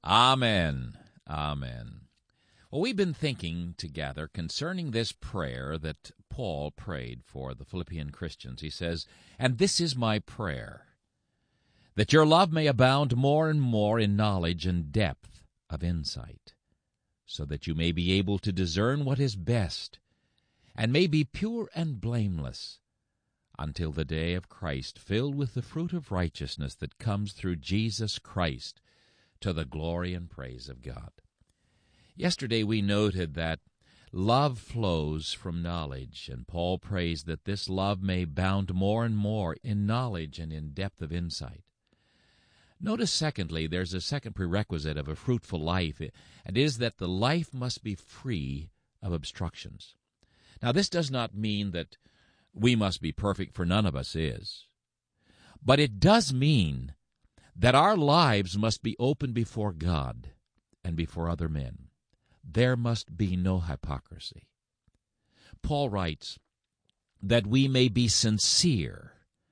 Amen. Amen. Well, we've been thinking together concerning this prayer that Paul prayed for the Philippian Christians. He says, "And this is my prayer, that your love may abound more and more in knowledge and depth of insight, so that you may be able to discern what is best, and may be pure and blameless, until the day of Christ, filled with the fruit of righteousness that comes through Jesus Christ, to the glory and praise of God." Yesterday we noted that love flows from knowledge, and Paul prays that this love may abound more and more in knowledge and in depth of insight. Notice, secondly, there's a second prerequisite of a fruitful life, and it is that the life must be free of obstructions. Now, this does not mean that we must be perfect, for none of us is. But it does mean that our lives must be open before God and before other men. There must be no hypocrisy. Paul writes that we may be sincere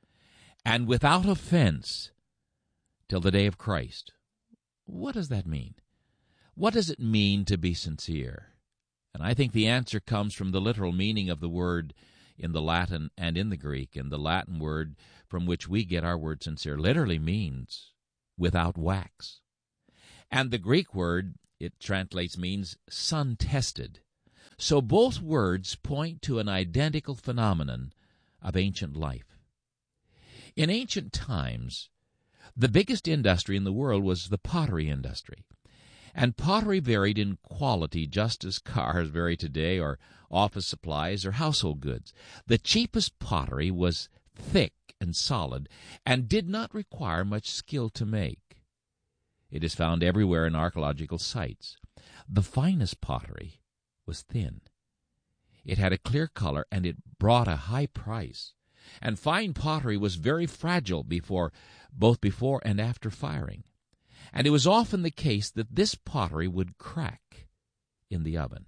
and without offense till the day of Christ. What does that mean? What does it mean to be sincere? And I think the answer comes from the literal meaning of the word in the Latin and in the Greek. And the Latin word from which we get our word sincere literally means without wax. And the Greek word it translates means sun-tested. So both words point to an identical phenomenon of ancient life. In ancient times, the biggest industry in the world was the pottery industry. And pottery varied in quality just as cars vary today, or office supplies, or household goods. The cheapest pottery was thick and solid and did not require much skill to make. It is found everywhere in archaeological sites. The finest pottery was thin. It had a clear color, and it brought a high price. And fine pottery was very fragile both before and after firing. And it was often the case that this pottery would crack in the oven.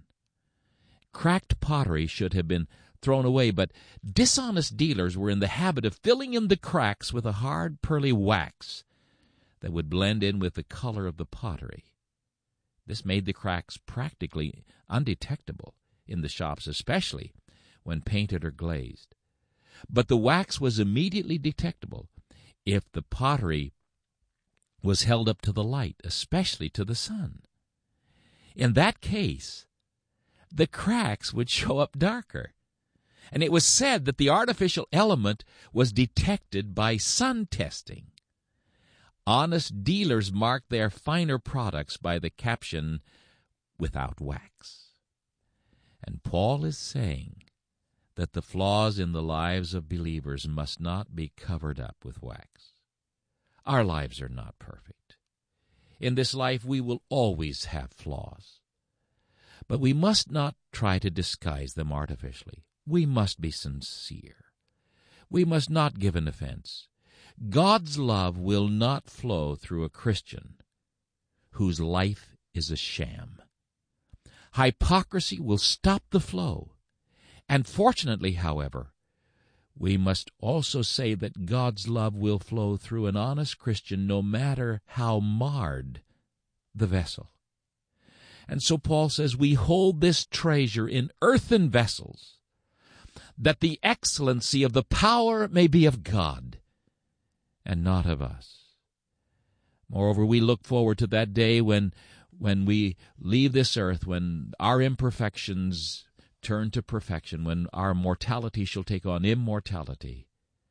Cracked pottery should have been thrown away, but dishonest dealers were in the habit of filling in the cracks with a hard, pearly wax that would blend in with the color of the pottery. This made the cracks practically undetectable in the shops, especially when painted or glazed. But the wax was immediately detectable if the pottery was held up to the light, especially to the sun. In that case, the cracks would show up darker. And it was said that the artificial element was detected by sun testing. Honest dealers marked their finer products by the caption, "without wax." And Paul is saying that the flaws in the lives of believers must not be covered up with wax. Our lives are not perfect. In this life we will always have flaws. But we must not try to disguise them artificially. We must be sincere. We must not give an offense. God's love will not flow through a Christian whose life is a sham. Hypocrisy will stop the flow. And fortunately, however, we must also say that God's love will flow through an honest Christian no matter how marred the vessel. And so Paul says, we hold this treasure in earthen vessels, that the excellency of the power may be of God and not of us. Moreover, we look forward to that day when we leave this earth, when our imperfections turn to perfection, when our mortality shall take on immortality.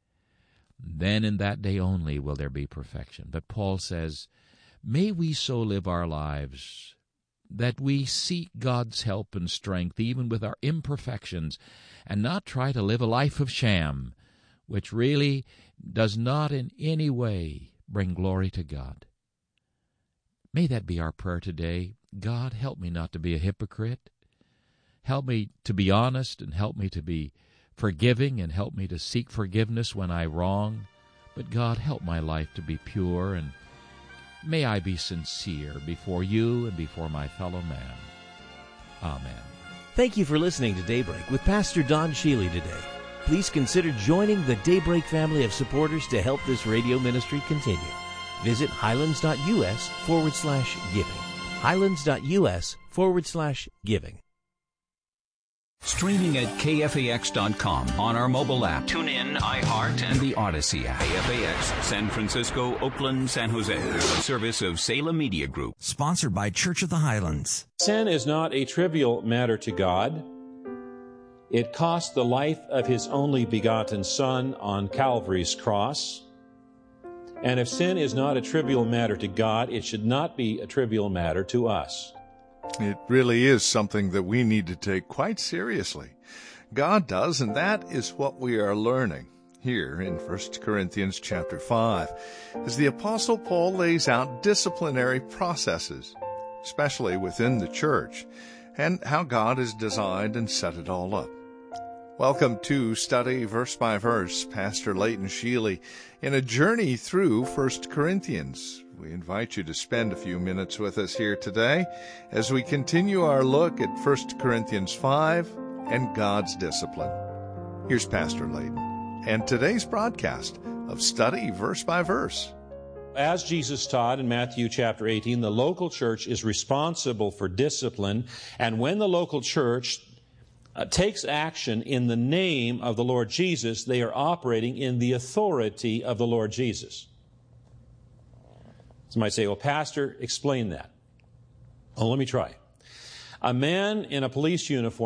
Then in that day only will there be perfection. But Paul says, may we so live our lives that we seek God's help and strength even with our imperfections, and not try to live a life of sham, which really does not in any way bring glory to God. May that be our prayer today. God, help me not to be a hypocrite. Help me to be honest, and help me to be forgiving, and help me to seek forgiveness when I wrong. But God, help my life to be pure, and may I be sincere before you and before my fellow man. Amen. Thank you for listening to Daybreak with Pastor Don Shealy today. Please consider joining the Daybreak family of supporters to help this radio ministry continue. Visit highlands.us/giving. highlands.us/giving. Streaming at KFAX.com on our mobile app. Tune in, iHeart, and the Odyssey app. KFAX, San Francisco, Oakland, San Jose. A service of Salem Media Group. Sponsored by Church of the Highlands. Sin is not a trivial matter to God. It cost the life of His only begotten Son on Calvary's cross. And if sin is not a trivial matter to God, it should not be a trivial matter to us. It really is something that we need to take quite seriously. God does, and that is what we are learning here in 1 Corinthians chapter 5, as the Apostle Paul lays out disciplinary processes, especially within the church, and how God has designed and set it all up. Welcome to Study Verse by Verse, Pastor Leighton Sheely, in a journey through 1 Corinthians. We invite you to spend a few minutes with us here today as we continue our look at 1 Corinthians 5 and God's discipline. Here's Pastor Leighton and today's broadcast of Study Verse by Verse. As Jesus taught in Matthew chapter 18, the local church is responsible for discipline, and when the local church takes action in the name of the Lord Jesus, they are operating in the authority of the Lord Jesus. Somebody say, well, Pastor, explain that. Well, let me try. A man in a police uniform